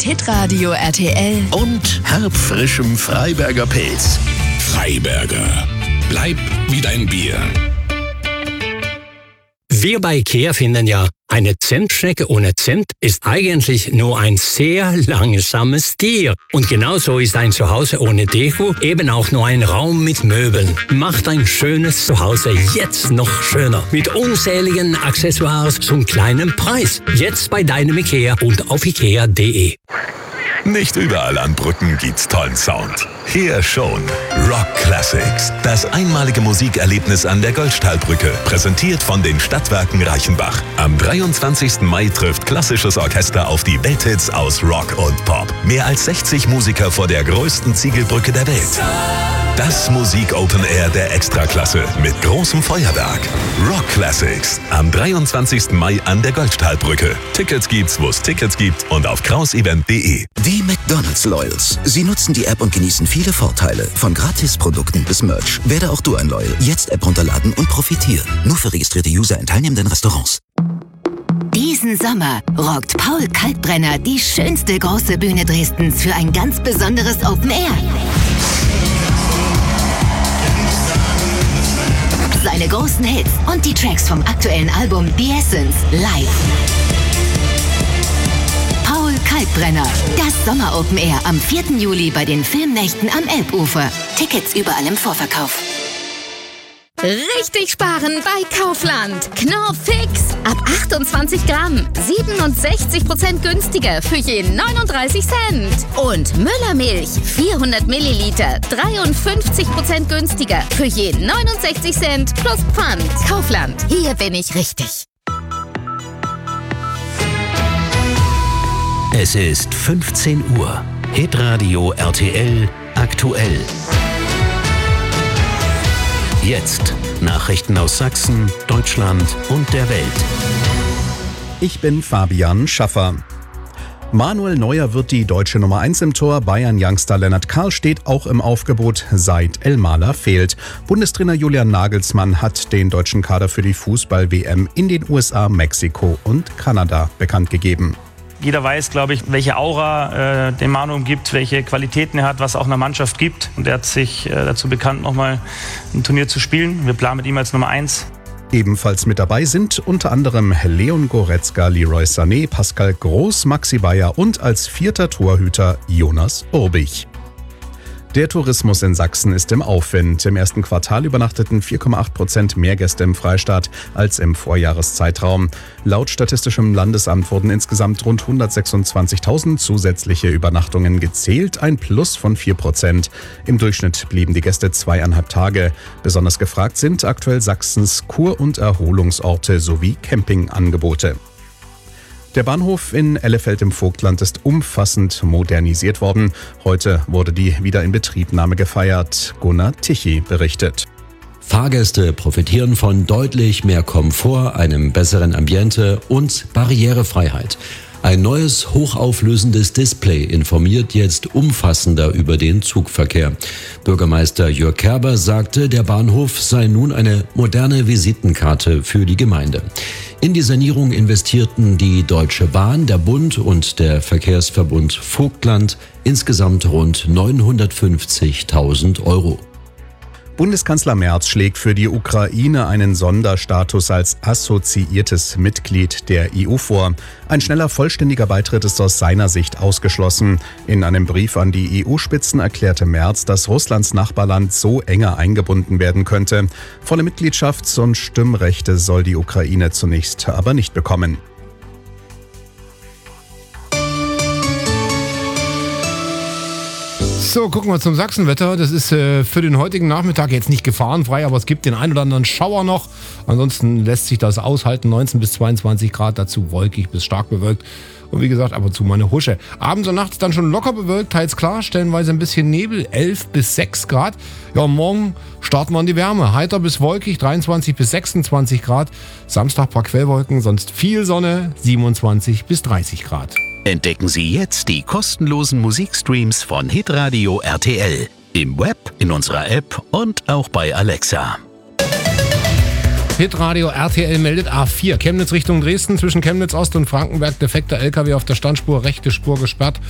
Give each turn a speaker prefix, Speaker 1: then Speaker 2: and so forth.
Speaker 1: mit Hitradio RTL
Speaker 2: und herbfrischem Freiberger Pilz.
Speaker 3: Freiberger, bleib wie dein Bier.
Speaker 4: Wir bei IKEA finden ja, eine Zentschnecke ohne Zent ist eigentlich nur ein sehr langsames Tier. Und genauso ist ein Zuhause ohne Deko eben auch nur ein Raum mit Möbeln. Macht ein schönes Zuhause jetzt noch schöner. Mit unzähligen Accessoires zum kleinen Preis. Jetzt bei deinem IKEA und auf ikea.de.
Speaker 5: Nicht überall an Brücken gibt's tollen Sound. Hier schon. Rock Classics. Das einmalige Musikerlebnis an der Goldstahlbrücke. Präsentiert von den Stadtwerken Reichenbach. Am 23. Mai trifft klassisches Orchester auf die Welthits aus Rock und Pop. Mehr als 60 Musiker vor der größten Ziegelbrücke der Welt. Das Musik-Open Air der Extraklasse mit großem Feuerwerk. Rock Classics. Am 23. Mai an der Goldstahlbrücke. Tickets gibt's, wo es Tickets gibt und auf krausevent.de.
Speaker 6: Die McDonald's Loyals. Sie nutzen die App und genießen viele Vorteile. Von Gratisprodukten bis Merch. Werde auch du ein Loyal. Jetzt App runterladen und profitieren. Nur für registrierte User in teilnehmenden Restaurants.
Speaker 7: Diesen Sommer rockt Paul Kalkbrenner die schönste große Bühne Dresdens für ein ganz besonderes Open Air. Seine großen Hits und die Tracks vom aktuellen Album The Essence live. Paul Kalkbrenner, das Sommer-Open Air am 4. Juli bei den Filmnächten am Elbufer. Tickets überall im Vorverkauf.
Speaker 8: Richtig sparen bei Kaufland. Knorr Fix. Ab 28 Gramm. 67% günstiger für je 39 Cent. Und Müllermilch. 400 Milliliter. 53% günstiger für je 69 Cent plus Pfand. Kaufland. Hier bin ich richtig.
Speaker 2: Es ist 15 Uhr. Hitradio RTL aktuell. Jetzt Nachrichten aus Sachsen, Deutschland und der Welt.
Speaker 9: Ich bin Fabian Schaffer. Manuel Neuer wird die deutsche Nummer 1 im Tor. Bayern-Youngster Lennart Karl steht auch im Aufgebot, seit Elmaler fehlt. Bundestrainer Julian Nagelsmann hat den deutschen Kader für die Fußball-WM in den USA, Mexiko und Kanada bekannt gegeben.
Speaker 10: Jeder weiß, glaube ich, welche Aura den Manu umgibt, welche Qualitäten er hat, was auch einer Mannschaft gibt. Und er hat sich dazu bekannt, nochmal ein Turnier zu spielen. Wir planen mit ihm als Nummer 1.
Speaker 9: Ebenfalls mit dabei sind unter anderem Leon Goretzka, Leroy Sané, Pascal Groß, Maxi Bayer und als 4. Torhüter Jonas Urbich. Der Tourismus in Sachsen ist im Aufwind. Im ersten Quartal übernachteten 4,8% mehr Gäste im Freistaat als im Vorjahreszeitraum. Laut Statistischem Landesamt wurden insgesamt rund 126.000 zusätzliche Übernachtungen gezählt, ein Plus von 4%. Im Durchschnitt blieben die Gäste 2,5 Tage. Besonders gefragt sind aktuell Sachsens Kur- und Erholungsorte sowie Campingangebote. Der Bahnhof in Ellefeld im Vogtland ist umfassend modernisiert worden. Heute wurde die Wiederinbetriebnahme gefeiert. Gunnar Tichy berichtet.
Speaker 11: Fahrgäste profitieren von deutlich mehr Komfort, einem besseren Ambiente und Barrierefreiheit. Ein neues, hochauflösendes Display informiert jetzt umfassender über den Zugverkehr. Bürgermeister Jörg Kerber sagte, der Bahnhof sei nun eine moderne Visitenkarte für die Gemeinde. In die Sanierung investierten die Deutsche Bahn, der Bund und der Verkehrsverbund Vogtland insgesamt rund 950.000 €.
Speaker 9: Bundeskanzler Merz schlägt für die Ukraine einen Sonderstatus als assoziiertes Mitglied der EU vor. Ein schneller vollständiger Beitritt ist aus seiner Sicht ausgeschlossen. In einem Brief an die EU-Spitzen erklärte Merz, dass Russlands Nachbarland so enger eingebunden werden könnte. Volle Mitgliedschafts- und Stimmrechte soll die Ukraine zunächst aber nicht bekommen.
Speaker 12: So, gucken wir zum Sachsenwetter. Das ist für den heutigen Nachmittag jetzt nicht gefahrenfrei, aber es gibt den ein oder anderen Schauer noch. Ansonsten lässt sich das aushalten. 19 bis 22 Grad, dazu wolkig bis stark bewölkt. Und wie gesagt, ab und zu mal eine Husche. Abends und nachts dann schon locker bewölkt, teils klar, stellenweise ein bisschen Nebel, 11 bis 6 Grad. Ja, und morgen starten wir in die Wärme. Heiter bis wolkig, 23 bis 26 Grad. Samstag paar Quellwolken, sonst viel Sonne, 27 bis 30 Grad.
Speaker 2: Entdecken Sie jetzt die kostenlosen Musikstreams von Hitradio RTL. Im Web, in unserer App und auch bei Alexa.
Speaker 12: Hitradio RTL meldet A4. Chemnitz Richtung Dresden, zwischen Chemnitz Ost und Frankenberg defekter LKW auf der Standspur, rechte Spur gesperrt.